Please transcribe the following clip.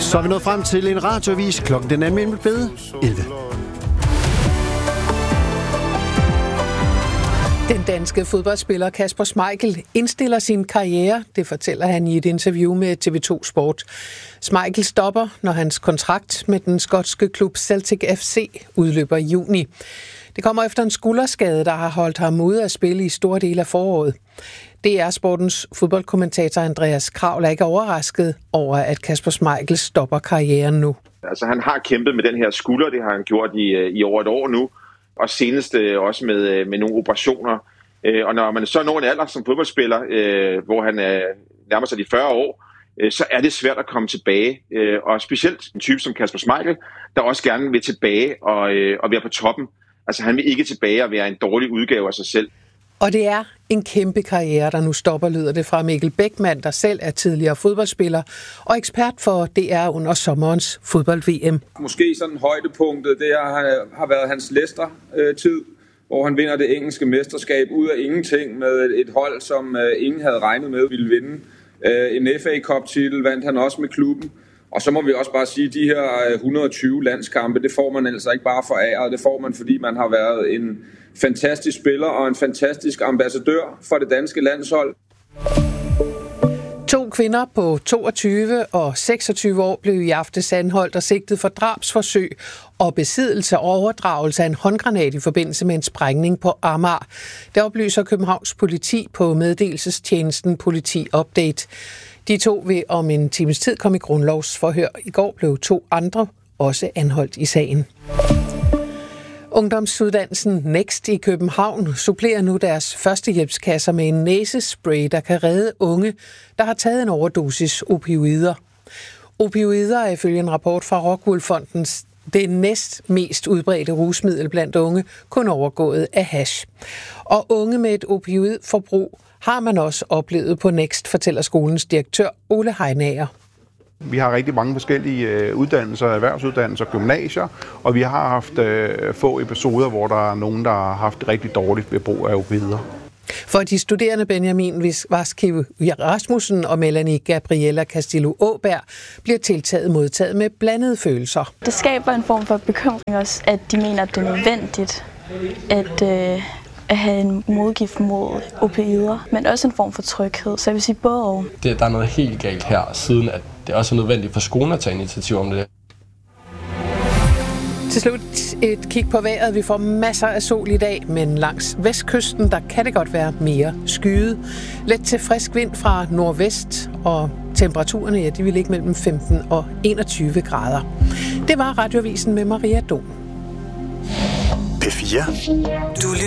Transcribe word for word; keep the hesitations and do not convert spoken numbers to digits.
Så er vi nået frem til en radioavis. Klokken den er nemlig blevet elleve. Den danske fodboldspiller Kasper Schmeichel indstiller sin karriere. Det fortæller han i et interview med T V to Sport. Schmeichel stopper, når hans kontrakt med den skotske klub Celtic F C udløber i juni. Det kommer efter en skulderskade, der har holdt ham ude at spille i store dele af foråret. D R Sportens fodboldkommentator Andreas Kraul er ikke overrasket over, at Kasper Schmeichel stopper karrieren nu. Altså, han har kæmpet med den her skulder, det har han gjort i, i over et år nu, og senest øh, også med, med nogle operationer. Øh, og når man så når en alder som fodboldspiller, øh, hvor han øh, nærmer sig de fyrre år, øh, så er det svært at komme tilbage. Øh, og specielt en type som Kasper Schmeichel, der også gerne vil tilbage og, øh, og være på toppen. Altså, han vil ikke tilbage og være en dårlig udgave af sig selv. Og det er en kæmpe karriere, der nu stopper, lyder det fra Mikkel Bækman, der selv er tidligere fodboldspiller og ekspert for D R under sommerens fodbold-V M. Måske sådan højdepunktet, det er, har været hans Leicester-tid, hvor han vinder det engelske mesterskab ud af ingenting med et hold, som ingen havde regnet med ville vinde. En F A Cup-titel vandt han også med klubben. Og så må vi også bare sige, at de her et hundrede og tyve landskampe, det får man altså ikke bare foræret. Det får man, fordi man har været en fantastisk spiller og en fantastisk ambassadør for det danske landshold. To kvinder på toogtyve og seksogtyve år blev i aftes anholdt og sigtet for drabsforsøg og besiddelse og overdragelse af en håndgranat i forbindelse med en sprængning på Amager. Det oplyser Københavns politi på meddelelsestjenesten Politi Update. De to vil om en times tid komme i grundlovsforhør. I går blev to andre også anholdt i sagen. Ungdomsuddannelsen Next i København supplerer nu deres førstehjælpskasser med en næsespray, der kan redde unge, der har taget en overdosis opioider. Opioider er ifølge en rapport fra Rockwool Fonden det næst mest udbredte rusmiddel blandt unge, kun overgået af hash. Og unge med et opioidforbrug har man også oplevet på Next, fortæller skolens direktør Ole Heinager. Vi har rigtig mange forskellige uddannelser, erhvervsuddannelser, gymnasier, og vi har haft øh, få episoder, hvor der er nogen, der har haft det rigtig dårligt ved brug af opioider. For de studerende Benjamin Vaskiv Rasmussen og Melanie Gabriella Castillo Åberg bliver tiltaget modtaget med blandede følelser. Det skaber en form for bekymring også, at de mener, at det er nødvendigt at, øh, at have en modgift mod opioider, men også en form for tryghed. Så jeg vil sige både og. Det, der er noget helt galt her, siden at det også er nødvendigt for skolen at tage initiativ om det. Til slut et kig på vejret. Vi får masser af sol i dag, men langs vestkysten, der kan det godt være mere skyet. Let til frisk vind fra nordvest, og temperaturerne, ja, de vil ligge mellem femten og enogtyve grader. Det var Radioavisen med Maria Dom. P fire. Du